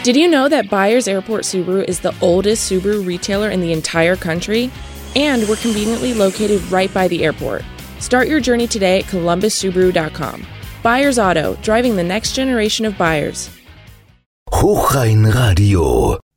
Did you know that Byers Airport Subaru is the oldest Subaru retailer in the entire country? And we're conveniently located right by the airport. Start your journey today at columbussubaru.com. Byers Auto, driving the next generation of buyers. Hochrhein Radio.